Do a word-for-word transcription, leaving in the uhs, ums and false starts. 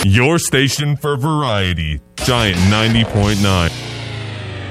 Your station for variety, Giant ninety point nine.